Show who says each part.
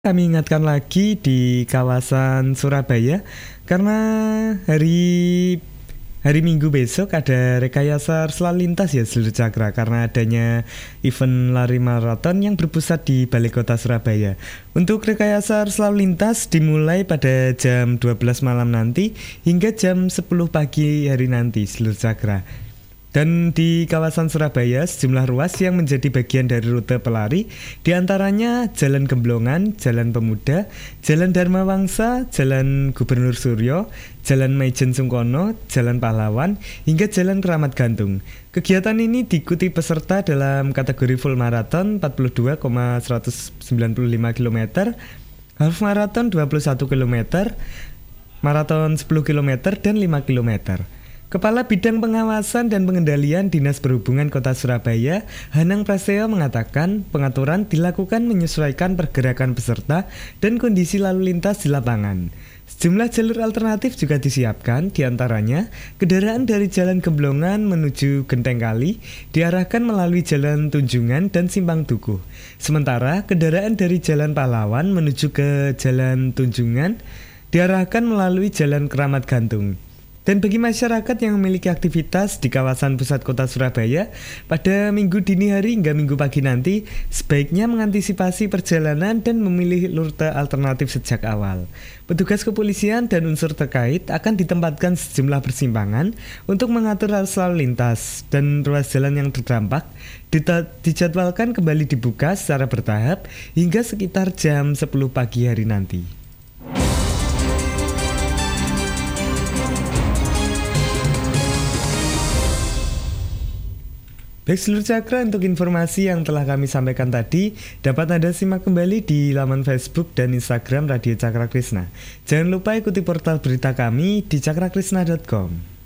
Speaker 1: Kami ingatkan lagi di kawasan Surabaya karena hari Minggu besok ada rekayasa arus lalu lintas ya seluruh Cakra karena adanya event lari maraton yang berpusat di Balai Kota Surabaya. Untuk rekayasa arus lalu lintas dimulai pada jam 12 malam nanti hingga jam 10 pagi hari nanti seluruh Cakra. Dan di kawasan Surabaya, sejumlah ruas yang menjadi bagian dari rute pelari, diantaranya Jalan Gemblongan, Jalan Pemuda, Jalan Dharma Wangsa, Jalan Gubernur Suryo, Jalan Maijen Sungkono, Jalan Pahlawan, hingga Jalan Keramat Gantung. Kegiatan ini diikuti peserta dalam kategori full marathon 42,195 km, half marathon 21 km, maraton 10 km, dan 5 km. Kepala Bidang Pengawasan dan Pengendalian Dinas Perhubungan Kota Surabaya, Hanang Prasetyo mengatakan pengaturan dilakukan menyesuaikan pergerakan peserta dan kondisi lalu lintas di lapangan. Sejumlah jalur alternatif juga disiapkan, diantaranya kendaraan dari Jalan Gemblongan menuju Genteng Kali diarahkan melalui Jalan Tunjungan dan Simpang Dukuh. Sementara kendaraan dari Jalan Pahlawan menuju ke Jalan Tunjungan diarahkan melalui Jalan Keramat Gantung. Dan bagi masyarakat yang memiliki aktivitas di kawasan pusat kota Surabaya, pada minggu dini hari hingga minggu pagi nanti, sebaiknya mengantisipasi perjalanan dan memilih rute alternatif sejak awal. Petugas kepolisian dan unsur terkait akan ditempatkan sejumlah persimpangan untuk mengatur arus lalu lintas, dan ruas jalan yang terdampak dijadwalkan kembali dibuka secara bertahap hingga sekitar jam 10 pagi hari nanti. Baik seluruh Cakra, untuk informasi yang telah kami sampaikan tadi dapat Anda simak kembali di laman Facebook dan Instagram Radio Cakra Krishna. Jangan lupa ikuti portal berita kami di cakrakrisna.com.